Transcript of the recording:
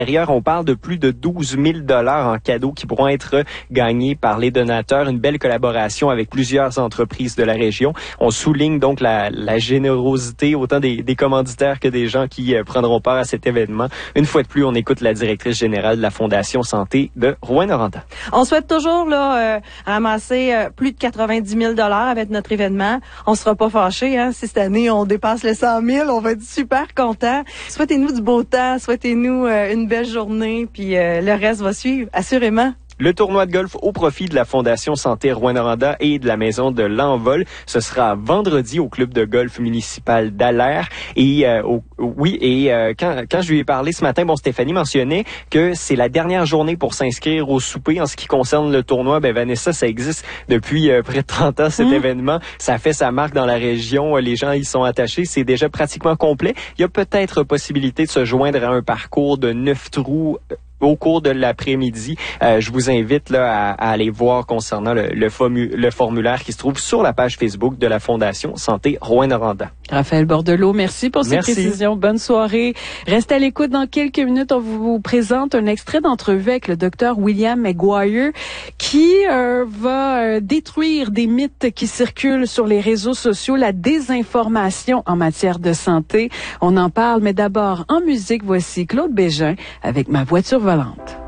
On parle de plus de 12 000 $ en cadeaux qui pourront être gagnés par les donateurs. Une belle collaboration avec plusieurs entreprises de la région. On souligne donc la générosité autant des commanditaires que des gens qui prendront part à cet événement. Une fois de plus, on écoute la directrice générale de la Fondation Santé de Rouyn-Noranda. On souhaite toujours ramasser plus de 90 000 $ avec notre événement. On sera pas fâchés, hein. Si cette année on dépasse les 100 000, on va être super contents. Souhaitez-nous du beau temps, souhaitez-nous une belle journée, puis le reste va suivre, assurément. Le tournoi de golf au profit de la Fondation Santé Rouyn-Noranda et de la Maison de l'Envol. Ce sera vendredi au club de golf municipal d'Allaire. Et quand je lui ai parlé ce matin, Stéphanie mentionnait que c'est la dernière journée pour s'inscrire au souper. En ce qui concerne le tournoi, Vanessa, ça existe depuis près de 30 ans, cet événement. Ça fait sa marque dans la région. Les gens y sont attachés. C'est déjà pratiquement complet. Il y a peut-être possibilité de se joindre à un parcours de 9 trous au cours de l'après-midi. Je vous invite à aller voir concernant le formulaire qui se trouve sur la page Facebook de la Fondation Santé Rouyn-Noranda. Raphaël Bordelot, merci pour ces précisions. Bonne soirée. Restez à l'écoute. Dans quelques minutes, on vous présente un extrait d'entrevue avec le docteur William McGuire qui va détruire des mythes qui circulent sur les réseaux sociaux, la désinformation en matière de santé. On en parle, mais d'abord en musique, voici Claude Bégin avec Ma voiture volante.